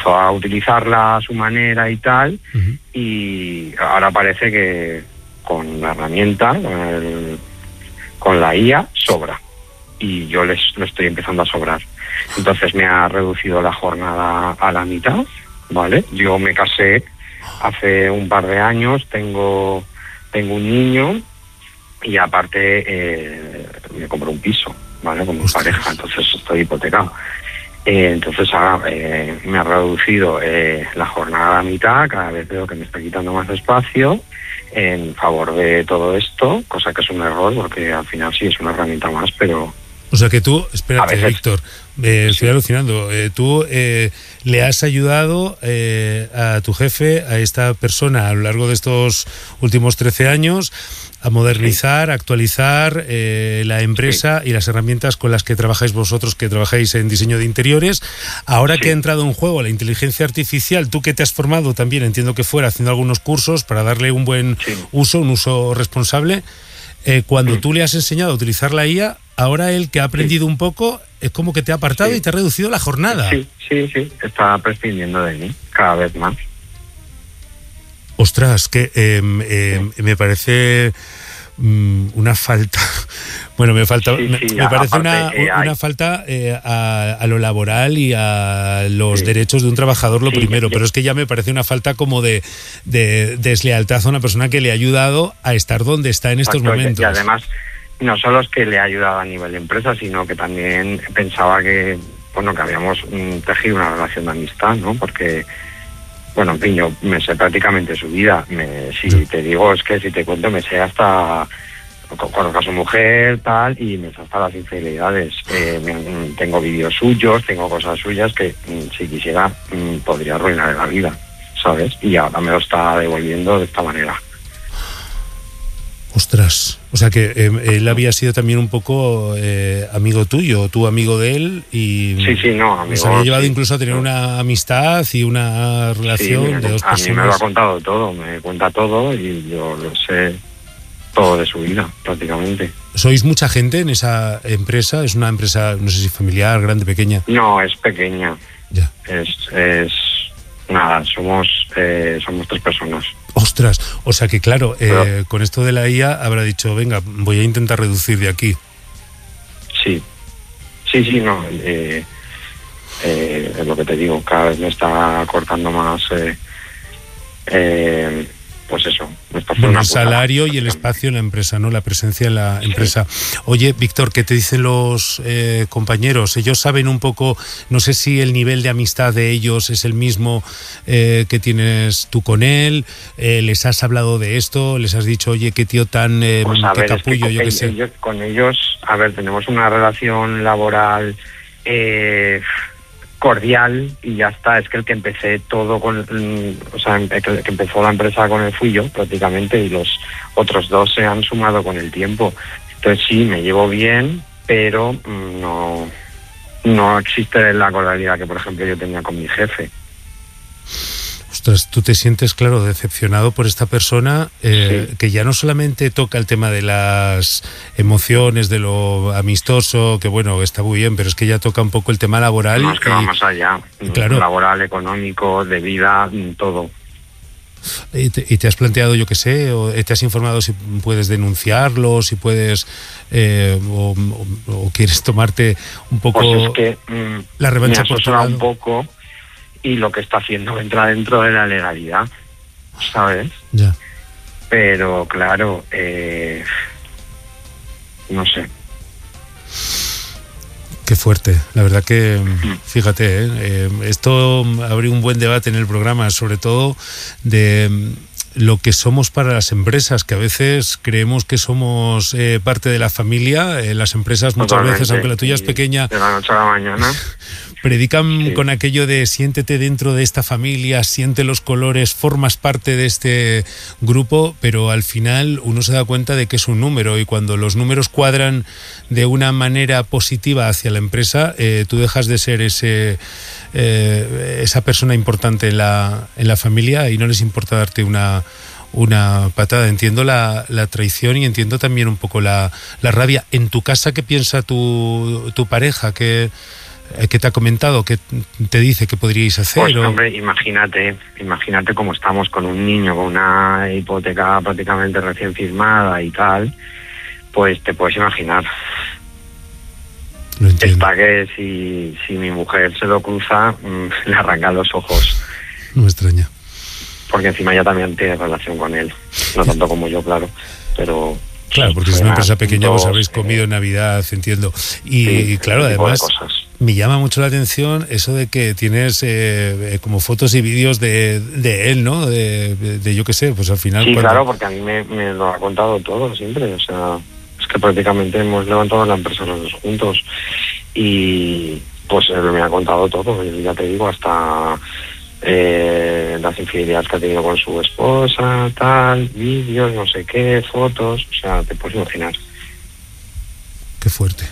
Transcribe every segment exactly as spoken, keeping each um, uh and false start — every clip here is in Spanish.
a utilizarla a su manera y tal, Uh-huh. y ahora parece que con la herramienta, con, el, con la I A, sobra. Y yo les lo estoy empezando a sobrar. Entonces me ha reducido la jornada a la mitad, ¿vale? Yo me casé hace un par de años, tengo, tengo un niño y aparte eh, me compré un piso, ¿vale? Con mi pareja, entonces estoy hipotecado. Eh, entonces ahora eh, me ha reducido eh, la jornada a la mitad, cada vez veo que me está quitando más espacio en favor de todo esto, cosa que es un error porque al final sí es una herramienta más, pero... O sea que tú, espérate, veces, Víctor, eh, sí. estoy alucinando, eh, tú eh, le has ayudado eh, a tu jefe, a esta persona a lo largo de estos últimos trece años, a modernizar, sí. actualizar eh, la empresa sí. y las herramientas con las que trabajáis vosotros, que trabajáis en diseño de interiores. Ahora sí. que ha entrado en juego la inteligencia artificial, tú que te has formado también, entiendo que fuera haciendo algunos cursos para darle un buen sí. uso, un uso responsable, eh, cuando sí. tú le has enseñado a utilizar la I A, ahora él que ha aprendido sí. un poco, es como que te ha apartado sí. y te ha reducido la jornada. Sí, sí, sí, está prescindiendo de mí cada vez más. Ostras, que eh, eh, sí. me parece um, una falta. Bueno, me falta, sí, sí, me, me parece una, una falta eh, a, a lo laboral y a los sí. derechos de un trabajador, lo sí, primero, sí. pero es que ya me parece una falta como de, de deslealtad a una persona que le ha ayudado a estar donde está en estos Exacto, momentos. Y además, no solo es que le ha ayudado a nivel de empresa, sino que también pensaba que, bueno, que habíamos mm, tejido una relación de amistad, ¿no? Porque, bueno, en fin, yo me sé prácticamente su vida. Me, si sí. te digo, es que si te cuento, me sé hasta conozco a su mujer, tal, y me sé hasta las infidelidades. Eh, me, tengo vídeos suyos, tengo cosas suyas que, mm, si quisiera, mm, podría arruinar la vida, ¿sabes? Y ahora me lo está devolviendo de esta manera. Ostras, o sea que eh, él había sido también un poco eh, amigo tuyo, tú amigo de él, y sí, sí, no, amigo, os había llevado sí, incluso a tener no. una amistad y una relación sí, me, de dos a personas. A mí me lo ha contado todo, me cuenta todo y yo lo sé todo de su vida, prácticamente. ¿Sois mucha gente en esa empresa? ¿Es una empresa, no sé si familiar, grande, pequeña? No, es pequeña. Ya. Es, es nada, somos, eh, somos tres personas. Ostras, o sea que claro, eh, con esto de la I A habrá dicho, venga, voy a intentar reducir de aquí. Sí, sí, sí, no, eh, eh, es lo que te digo, cada vez me está cortando más, eh, eh, pues eso. Me está bueno, el salario y el espacio en la empresa, ¿no? La presencia en la sí. empresa. Oye, Víctor, ¿qué te dicen los eh, compañeros? Ellos saben un poco, no sé si el nivel de amistad de ellos es el mismo eh, que tienes tú con él. Eh, ¿Les has hablado de esto? ¿Les has dicho, oye, qué tío tan eh, pues a qué ver, capullo, es que yo qué sé? Ellos, con ellos, a ver, tenemos una relación laboral eh, cordial y ya está. Es que el que empecé todo con, o sea, el que empezó la empresa con él fui yo prácticamente, y los otros dos se han sumado con el tiempo. Entonces sí, me llevo bien, pero no, no existe la cordialidad que, por ejemplo, yo tenía con mi jefe. Ostras, tú te sientes, claro, decepcionado por esta persona eh, sí. que ya no solamente toca el tema de las emociones, de lo amistoso, que bueno, está muy bien, pero es que ya toca un poco el tema laboral. No, es que y, va más allá. Claro. Laboral, económico, de vida, todo. ¿Y te, y te has planteado, yo qué sé, o te has informado si puedes denunciarlo, si puedes, eh, o, o, o quieres tomarte un poco pues es que, mm, la revancha por tu lado? un poco. Y lo que está haciendo entra dentro de la legalidad, ¿sabes? Ya. Pero claro, eh, no sé. Qué fuerte, la verdad que, fíjate, ¿eh? Eh, esto abrió un buen debate en el programa, sobre todo de lo que somos para las empresas, que a veces creemos que somos eh, parte de la familia. Eh, las empresas muchas Totalmente. veces, aunque la tuya es pequeña, de la noche a la mañana predican sí. con aquello de siéntete dentro de esta familia, siente los colores, formas parte de este grupo, pero al final uno se da cuenta de que es un número, y cuando los números cuadran de una manera positiva hacia la empresa, eh, tú dejas de ser ese eh, esa persona importante en la, en la familia, y no les importa darte una una patada. Entiendo la, la traición y entiendo también un poco la, la rabia. En tu casa, ¿qué piensa tu, tu pareja? ¿Qué ¿Qué te ha comentado? ¿Qué te dice que podríais hacer? Pues o... hombre, imagínate, imagínate cómo estamos con un niño con una hipoteca prácticamente recién firmada y tal, pues te puedes imaginar. Lo entiendo. Está que si, si mi mujer se lo cruza, mmm, le arrancan los ojos. No me extraña. Porque encima ella también tiene relación con él. No tanto como yo, claro, pero... Claro, porque es una empresa pequeña, pues habréis comido en Navidad, entiendo. Y, sí, y claro, además, me llama mucho la atención eso de que tienes eh, como fotos y vídeos de, de él, ¿no? De, de, de yo qué sé, pues al final... Sí, cuando... claro, porque a mí me, me lo ha contado todo siempre, o sea, es que prácticamente hemos levantado la empresa los dos juntos y pues él me ha contado todo, y ya te digo, hasta... Eh, las infidelidades que ha tenido con su esposa, tal, vídeos, no sé qué, fotos, o sea, te puedes imaginar. Qué fuerte.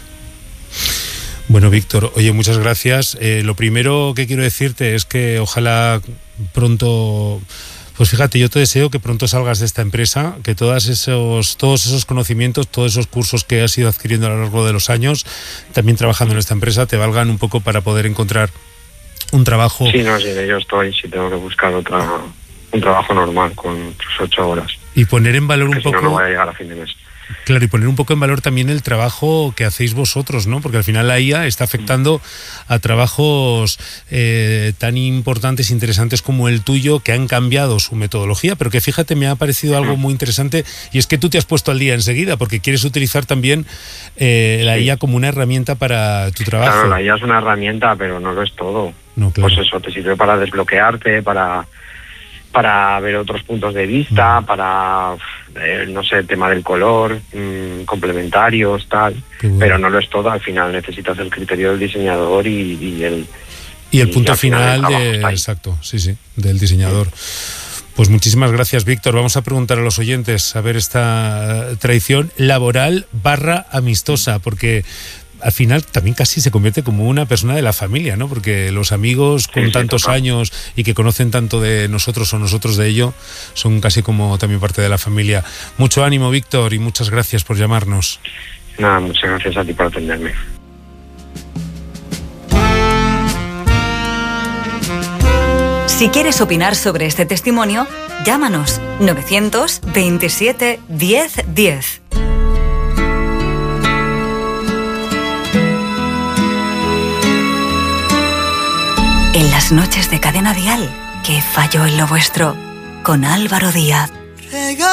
Bueno, Víctor, oye, muchas gracias. Eh, lo primero que quiero decirte es que ojalá pronto, pues fíjate, yo te deseo que pronto salgas de esta empresa, que todos esos, todos esos conocimientos, todos esos cursos que has ido adquiriendo a lo largo de los años, también trabajando en esta empresa, te valgan un poco para poder encontrar un trabajo. Sí, no, sí, de ello estoy, sí tengo que buscar otra, un trabajo normal con sus ocho horas. Y poner en valor un poco... Si no, no voy a llegar a fin de mes. Claro, y poner un poco en valor también el trabajo que hacéis vosotros, ¿no? Porque al final la I A está afectando a trabajos eh, tan importantes, interesantes como el tuyo, que han cambiado su metodología, pero que fíjate, me ha parecido algo muy interesante, y es que tú te has puesto al día enseguida, porque quieres utilizar también eh, la sí. I A como una herramienta para tu trabajo. Claro, la I A es una herramienta, pero no lo es todo. No, claro. Pues eso, te sirve para desbloquearte, para... para ver otros puntos de vista, mm. para, eh, no sé, el tema del color, mmm, complementarios, tal, bueno. Pero no lo es todo, al final necesitas el criterio del diseñador y, y el... Y el y punto final, final de... Exacto, sí, sí, del diseñador. Sí. Pues muchísimas gracias, Víctor. Vamos a preguntar a los oyentes a ver esta tradición laboral barra amistosa, porque... al final también casi se convierte como una persona de la familia, ¿no? Porque los amigos con sí, tantos sí, años y que conocen tanto de nosotros o nosotros de ello, son casi como también parte de la familia. Mucho ánimo, Víctor, y muchas gracias por llamarnos. Nada, muchas gracias a ti por atenderme. Si quieres opinar sobre este testimonio, llámanos novecientos veintisiete diez diez. En las noches de Cadena Dial, ¿qué falló en lo vuestro? Con Álvaro Díaz.